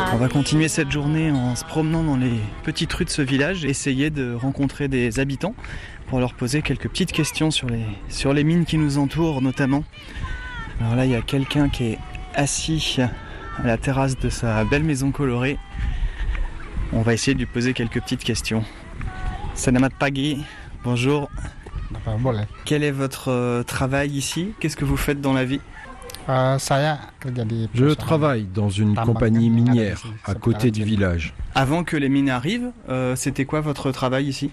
On va continuer cette journée en se promenant dans les petites rues de ce village, essayer de rencontrer des habitants pour leur poser quelques petites questions sur les mines qui nous entourent notamment. Alors là, il y a quelqu'un qui est assis à la terrasse de sa belle maison colorée. On va essayer de lui poser quelques petites questions. Selamat pagi, bonjour. Quel est votre travail ici? Qu'est-ce que vous faites dans la vie? Je travaille dans une compagnie minière à côté du village. Avant que les mines arrivent, c'était quoi votre travail ici?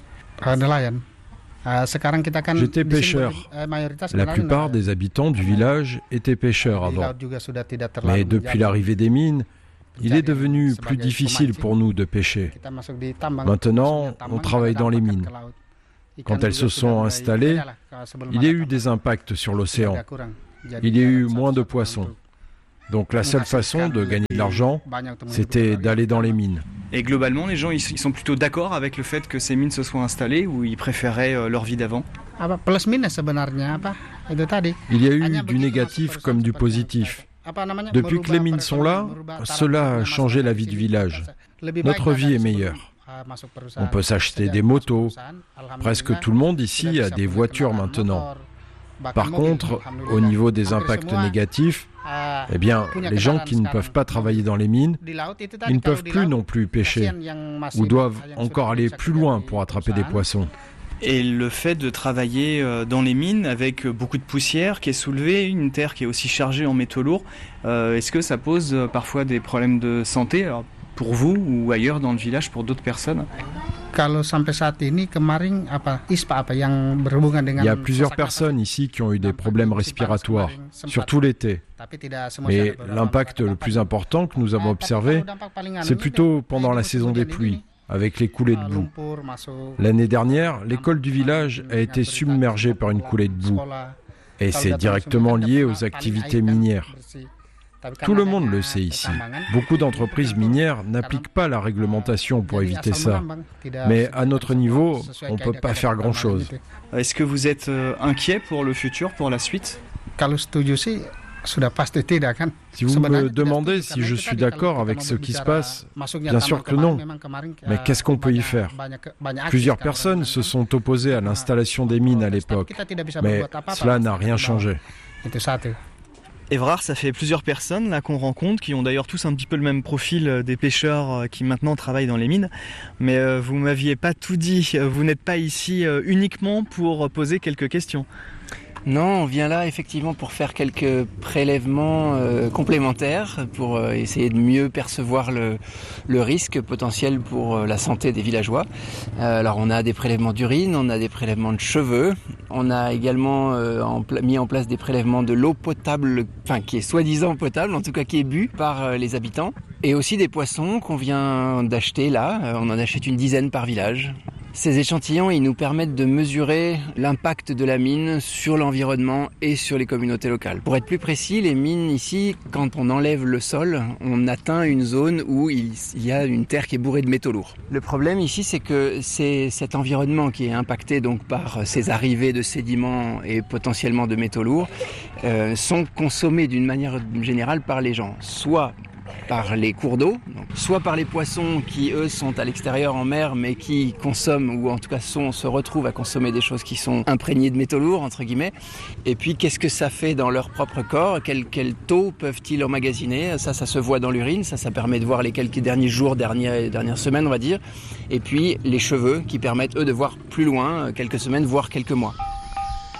J'étais pêcheur. La plupart des habitants du village étaient pêcheurs avant. Mais depuis l'arrivée des mines, il est devenu plus difficile pour nous de pêcher. Maintenant, on travaille dans les mines. Quand elles se sont installées, il y a eu des impacts sur l'océan. Il y a eu moins de poissons. Donc la seule façon de gagner de l'argent, c'était d'aller dans les mines. Et globalement, les gens ils sont plutôt d'accord avec le fait que ces mines se soient installées ou ils préféraient leur vie d'avant? Il y a eu du négatif comme du positif. Depuis que les mines sont là, cela a changé la vie du village. Notre vie est meilleure. On peut s'acheter des motos. Presque tout le monde ici a des voitures maintenant. Par contre, au niveau des impacts négatifs, eh bien, les gens qui ne peuvent pas travailler dans les mines, ils ne peuvent plus non plus pêcher ou doivent encore aller plus loin pour attraper des poissons. Et le fait de travailler dans les mines avec beaucoup de poussière qui est soulevée, une terre qui est aussi chargée en métaux lourds, est-ce que ça pose parfois des problèmes de santé, alors, pour vous ou ailleurs dans le village pour d'autres personnes? Il y a plusieurs personnes ici qui ont eu des problèmes respiratoires, surtout l'été. Mais l'impact le plus important que nous avons observé, c'est plutôt pendant la saison des pluies, avec les coulées de boue. L'année dernière, l'école du village a été submergée par une coulée de boue. Et c'est directement lié aux activités minières. Tout le monde le sait ici. Beaucoup d'entreprises minières n'appliquent pas la réglementation pour éviter ça. Mais à notre niveau, on ne peut pas faire grand-chose. Est-ce que vous êtes inquiet pour le futur, pour la suite? Si vous me demandez si je suis d'accord avec ce qui se passe, bien sûr que non. Mais qu'est-ce qu'on peut y faire? Plusieurs personnes se sont opposées à l'installation des mines à l'époque, mais cela n'a rien changé. Évrard, ça fait plusieurs personnes là qu'on rencontre, qui ont d'ailleurs tous un petit peu le même profil des pêcheurs qui maintenant travaillent dans les mines. Mais vous m'aviez pas tout dit, vous n'êtes pas ici uniquement pour poser quelques questions. Non, on vient là effectivement pour faire quelques prélèvements complémentaires, pour essayer de mieux percevoir le risque potentiel pour la santé des villageois. Alors on a des prélèvements d'urine, on a des prélèvements de cheveux, on a également mis en place des prélèvements de l'eau potable, enfin qui est soi-disant potable, en tout cas qui est bu par les habitants, et aussi des poissons qu'on vient d'acheter là, on en achète une dizaine par village. Ces échantillons, ils nous permettent de mesurer l'impact de la mine sur l'environnement et sur les communautés locales. Pour être plus précis, les mines ici, quand on enlève le sol, on atteint une zone où il y a une terre qui est bourrée de métaux lourds. Le problème ici, c'est que c'est cet environnement qui est impacté donc par ces arrivées de sédiments et potentiellement de métaux lourds, sont consommés d'une manière générale par les gens, soit par les cours d'eau, soit par les poissons qui, eux, sont à l'extérieur en mer, mais qui consomment, ou en tout cas se retrouvent à consommer des choses qui sont imprégnées de métaux lourds, entre guillemets. Et puis, qu'est-ce que ça fait dans leur propre corps? Quel taux peuvent-ils emmagasiner? Ça se voit dans l'urine, ça permet de voir les quelques derniers jours, dernières semaines, on va dire. Et puis, les cheveux, qui permettent, eux, de voir plus loin, quelques semaines, voire quelques mois.